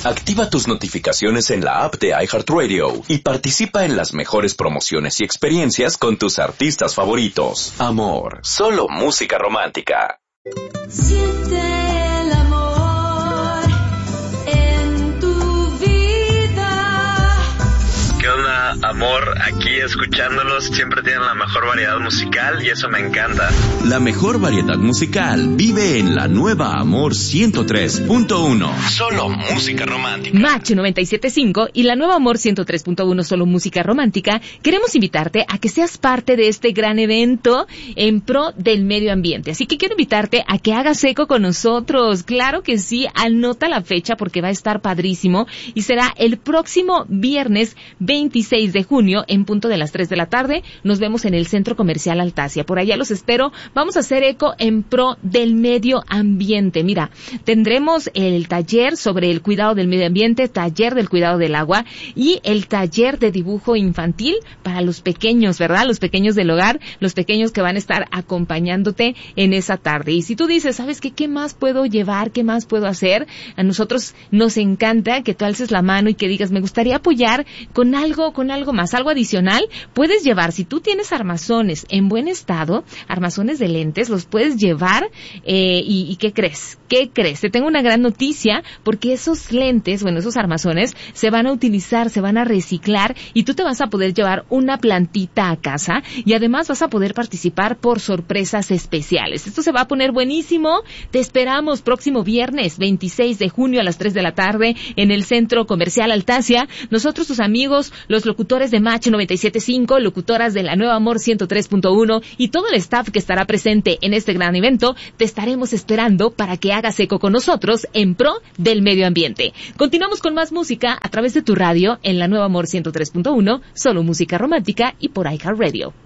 Activa tus notificaciones en la app de iHeartRadio y participa en las mejores promociones y experiencias con tus artistas favoritos. Amor, solo música romántica. Siente el amor en tu vida. ¿Qué onda, amor? Aquí escuchándolos, siempre tienen la mejor variedad musical y eso me encanta. La mejor variedad musical vive en la nueva Amor 103.1. Solo música romántica. Match 97.5 y la nueva Amor 103.1 Solo música romántica. Queremos invitarte a que seas parte de este gran evento en pro del medio ambiente. Así que quiero invitarte a que hagas eco con nosotros. Claro que sí, anota la fecha porque va a estar padrísimo y será el próximo viernes 26 de junio en punto de las 3 de la tarde. Nos vemos en el Centro Comercial Altasia. Por allá los espero. Vamos a hacer eco en pro del medio ambiente. Mira, tendremos el taller sobre el cuidado del medio ambiente, taller del cuidado del agua y el taller de dibujo infantil para los pequeños, ¿verdad? Los pequeños del hogar, los pequeños que van a estar acompañándote en esa tarde. Y si tú dices, ¿sabes qué? ¿Qué más puedo llevar? ¿Qué más puedo hacer? A nosotros nos encanta que tú alces la mano y que digas, me gustaría apoyar con algo más, algo adicional. Puedes llevar, si tú tienes armazones en buen estado, armazones de lentes, los puedes llevar y ¿qué crees? ¿Qué crees? Te tengo una gran noticia porque esos lentes, bueno, esos armazones se van a utilizar, se van a reciclar y tú te vas a poder llevar una plantita a casa y además vas a poder participar por sorpresas especiales. Esto se va a poner buenísimo. Te esperamos próximo viernes 26 de junio a las 3 de la tarde en el Centro Comercial Altasia. Nosotros, tus amigos, los locutores de Match 97.5, locutoras de la Nueva Amor 103.1 y todo el staff que estará presente en este gran evento, te estaremos esperando para que hagas eco con nosotros en pro del medio ambiente. Continuamos con más música a través de tu radio en la Nueva Amor 103.1, solo música romántica y por iHeartRadio.